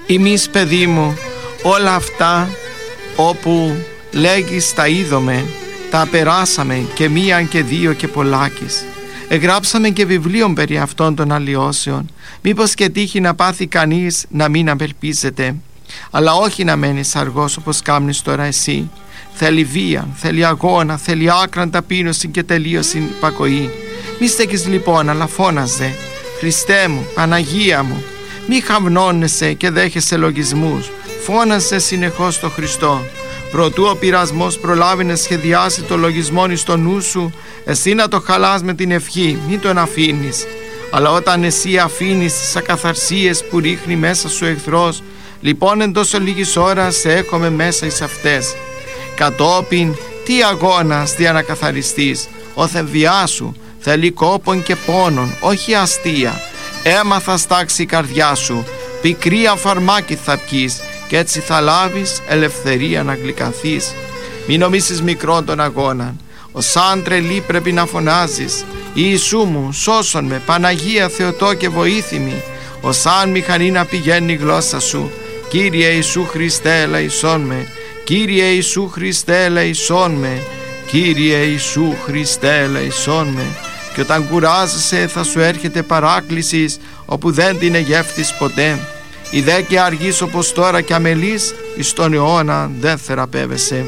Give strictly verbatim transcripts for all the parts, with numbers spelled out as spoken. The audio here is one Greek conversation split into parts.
Εμείς, παιδί μου, όλα αυτά όπου λέγεις τα είδομε, τα περάσαμε και μίαν και δύο και πολλάκις. Εγγράψαμε και βιβλίων περί αυτών των αλλοιώσεων, μήπως και τύχει να πάθει κανείς να μην απελπίζεται. Αλλά όχι να μένεις αργός όπως κάμνεις τώρα εσύ. Θέλει βία, θέλει αγώνα, θέλει άκραν ταπείνωση και τελείωση υπακοή. Μη στέκεις λοιπόν, αλλά φώναζε: Χριστέ μου, Παναγία μου. Μη χαμνώνεσαι και δέχεσαι λογισμούς. Φώναζε συνεχώς το Χριστό. Προτού ο πειρασμός προλάβει να σχεδιάσει το λογισμό εις το νου σου, εσύ να το χαλάς με την ευχή, μην τον αφήνεις. Αλλά όταν εσύ αφήνεις τις ακαθαρσίες που ρίχνει μέσα σου εχθρός, λοιπόν εν τόσο λίγης ώρας σε έχομαι μέσα εις αυτές. Κατόπιν τι αγώνας δια να καθαριστείς. Ο θεμβιά σου θέλει κόπον και πόνον, όχι αστεία. Έμαθα στάξει η καρδιά σου, πικρία φαρμάκι θα πιείς, και έτσι θα λάβεις ελευθερία να γλυκανθείς. Μην νομίσεις μικρόν τον αγώνα. Ως σαν τρελή πρέπει να φωνάζεις: Ιησού μου, σώσον με, Παναγία Θεοτό και βοήθημη. Ως σαν μηχανή να πηγαίνει η γλώσσα σου: Κύριε Ιησού Χριστέ, ελεησόν με. Κύριε Ιησού Χριστέ, ελεησόν με. Κύριε Ιησού Χριστέ, ελεησόν με. Και όταν κουράζεσαι θα σου έρχεται παράκλησης όπου δεν την εγεύθεις ποτέ. Ιδέ και αργείς όπως τώρα και αμελείς, εις τον αιώνα δεν θεραπεύεσαι.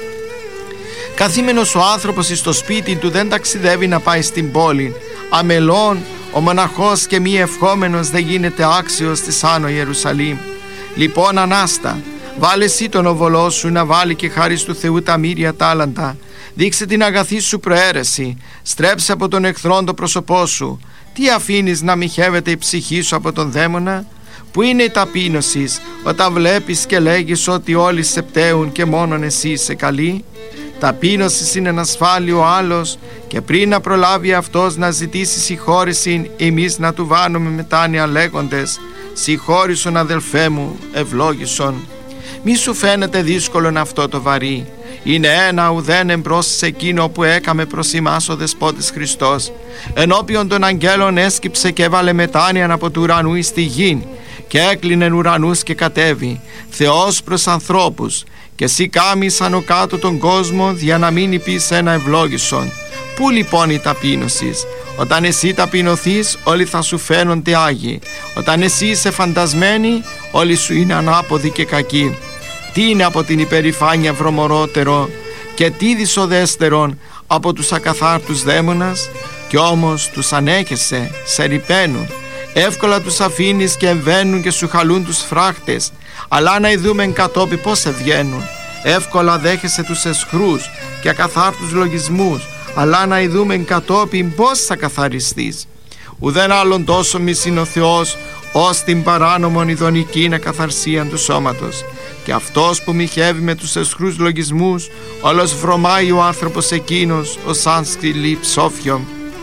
Καθήμενος ο άνθρωπος εις το σπίτι του δεν ταξιδεύει να πάει στην πόλη. Αμελών ο μοναχός και μη ευχόμενος δεν γίνεται άξιος της Άνω Ιερουσαλήμ. Λοιπόν, Ανάστα, βάλε εσύ τον οβολό σου να βάλει και χάρις του Θεού τα μοίρια τάλαντα. Δείξε την αγαθή σου προαίρεση, στρέψε από τον εχθρόν το πρόσωπό σου. Τι αφήνεις να μοιχεύεται η ψυχή σου από τον δαίμονα? Πού είναι η ταπείνωση όταν βλέπεις και λέγεις ότι όλοι σε πταίουν και μόνον εσύ είσαι καλή? Ταπείνωση είναι να ασφάλει ο άλλος και πριν να προλάβει αυτός να ζητήσει συγχώρηση, εμείς να του βάνουμε μετάνοια λέγοντες: Συγχώρησον αδελφέ μου, ευλόγησον. Μη σου φαίνεται δύσκολον αυτό το βαρύ. Είναι ένα ουδέν εμπρός σε εκείνο που έκαμε προς ημάς ο Δεσπότης Χριστός. Ενώπιον των αγγέλων έσκυψε και έβαλε μετάνοιαν από του ουρανού εις τη γην και έκλεινε ουρανούς και κατέβη, Θεός προς ανθρώπους. Και εσύ κάμεις άνω κάτω τον κόσμο για να μην πεις ένα ευλόγησον. Πού λοιπόν η ταπείνωσης? Όταν εσύ ταπεινωθείς, όλοι θα σου φαίνονται άγιοι. Όταν εσύ είσαι φαντασμένη, όλοι σου είναι ανάποδοι και κακοί. Τι είναι από την υπερηφάνεια βρωμορότερο και τι δυσοδέστερον από τους ακαθάρτους δαίμονας? Κι όμως τους ανέχεσαι, σε ρυπαίνουν. Εύκολα τους αφήνεις και εμβαίνουν και σου χαλούν τους φράχτες. Αλλά να ειδούμεν κατόπι πώς ευγαίνουν. Εύκολα δέχεσαι τους εσχρούς και ακαθάρτους λογισμούς. Αλλά να ειδούμεν κατόπιν πώς θα καθαριστείς. Ουδέν άλλον τόσο μισήν ο Θεός ως την παράνομον ειδονικήν ακαθαρσίαν του σώματος. Και αυτός που μοιχεύει με τους εσχρούς λογισμούς, όλος βρωμάει ο άνθρωπος εκείνος ως σαν σκυλί ψόφιο.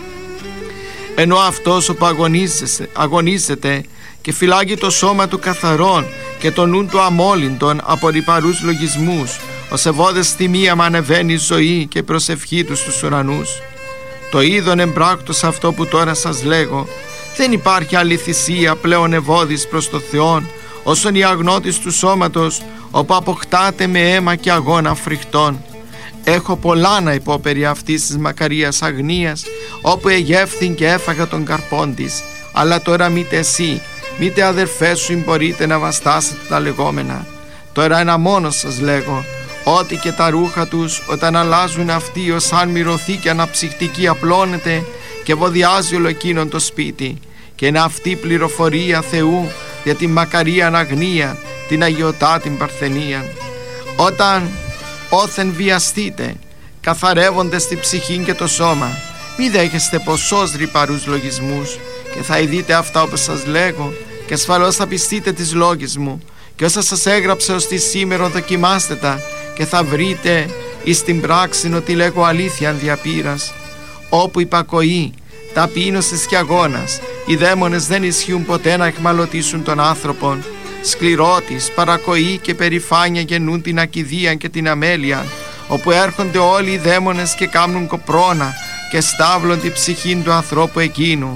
Ενώ αυτός που αγωνίζεται και φυλάγει το σώμα του καθαρόν και το νου του αμόλυντον από ρυπαρούς λογισμούς, ο σεβόδες τιμία ανεβαίνει ζωή και προσευχή του στους ουρανούς. Το είδον εμπράκτος αυτό που τώρα σας λέγω. Δεν υπάρχει άλλη θυσία πλέον ευώδης προς το Θεόν όσον η αγνώτης του σώματος, όπου αποκτάται με αίμα και αγώνα φρικτών. Έχω πολλά να πω περί αυτής της μακαρίας αγνίας, όπου εγεύθην και έφαγα τον καρπόν της. Αλλά τώρα μήτε εσύ, μήτε αδερφέ σου μπορείτε να βαστάσετε τα λεγόμενα. Τώρα ένα μόνο σας λέγω, ότι και τα ρούχα τους όταν αλλάζουν αυτοί ως αν μυρωθεί και αναψυχτική απλώνεται και βοδιάζει όλο εκείνον το σπίτι. Και είναι αυτή πληροφορία Θεού για την μακαρία αγνία, την αγιωτά την παρθενία. Όταν όθεν βιαστείτε, καθαρεύονται στη ψυχή και το σώμα, μη δέχεστε ποσός ρυπαρούς λογισμούς, και θα ειδείτε αυτά όπως σας λέγω, και ασφαλώς θα πιστείτε τις λόγες μου, και όσα σας έγραψε ως τη σήμερα δοκιμάστε τα, και θα βρείτε εις την πράξη ότι λέγω αλήθεια διαπήρας. Όπου υπακοή, ταπείνωσης και αγώνας, οι δαίμονες δεν ισχύουν ποτέ να εχμαλωτήσουν τον άνθρωπον. Σκληρότης, παρακοή και περηφάνεια γεννούν την ακηδία και την αμέλεια, όπου έρχονται όλοι οι δαίμονες και κάμνουν κοπρώνα και στάβλον την ψυχήν του ανθρώπου εκείνου.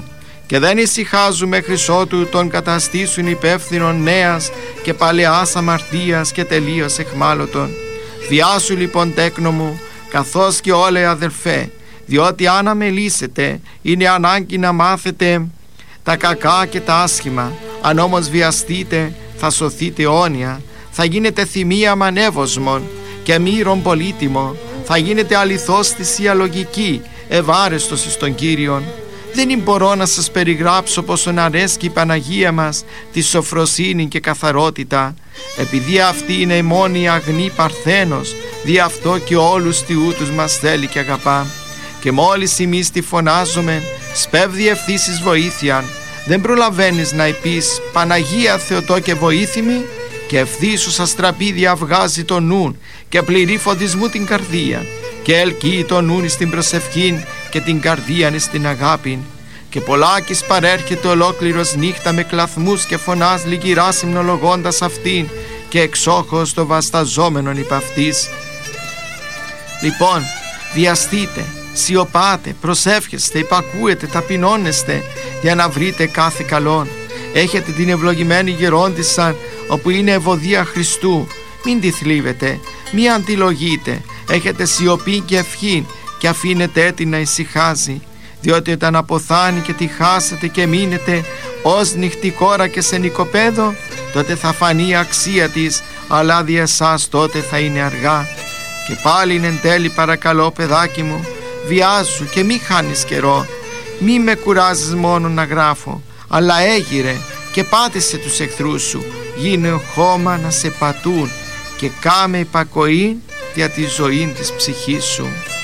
και δεν ησυχάζουν μέχρι ότου τον καταστήσουν υπεύθυνον νέας και παλαιάς αμαρτίας και τελείως εχμάλωτον. Βιάσου λοιπόν, τέκνο μου, καθώς και όλε αδελφέ, διότι αν αμελήσετε είναι ανάγκη να μάθετε τα κακά και τα άσχημα. Αν όμως βιαστείτε θα σωθείτε αιώνια, θα γίνετε θυμία μανεύωσμον και μύρον πολύτιμο, θα γίνετε αληθώς θυσία λογική, ευάρεστος εις τον Κύριον. Δεν μπορώ να σας περιγράψω πόσον αρέσκει η Παναγία μας τη σοφροσύνη και καθαρότητα, επειδή αυτή είναι η μόνη αγνή παρθένος, δι' αυτό και όλους τιούτους μας θέλει και αγαπά. Και μόλις εμείς τη φωνάζουμε, σπέβδει ευθύσεις βοήθειαν. Δεν προλαβαίνεις να πεις Παναγία Θεοτό και βοήθημη, και ευθύσου σας στραπίδια βγάζει το νουν και πληρεί φωτισμού την καρδία, και ελκύει το νουν στην προσευχήν και την καρδίαν στην αγάπην. Και πολλάκις παρέρχεται ολόκληρος νύχτα με κλαθμούς και φωνάς λυγυρά συμνολογώντας αυτήν και εξόχως το βασταζόμενον υπ' αυτής. Λοιπόν, βιαστείτε, σιωπάτε, προσεύχεστε, υπακούετε, ταπεινώνεστε για να βρείτε κάθε καλόν. Έχετε την ευλογημένη γερόντισσα όπου είναι ευωδία Χριστού. Μην τη θλίβετε, μη αντιλογείτε. Έχετε σιωπή και ευχή και αφήνετε την να ησυχάζει, διότι όταν αποθάνει και τη χάσετε και μείνετε ως νυχτή κόρα και σε νοικοπαίδο, τότε θα φανεί η αξία της, αλλά δι' εσάς τότε θα είναι αργά. Και πάλιν εν τέλει παρακαλώ, παιδάκι μου, βιάζου και μη χάνεις καιρό. Μη με κουράζεις μόνο να γράφω, αλλά έγειρε και πάτησε τους εχθρούς σου, γίνε χώμα να σε πατούν και κάμε υπακοή για τη ζωή της ψυχής σου.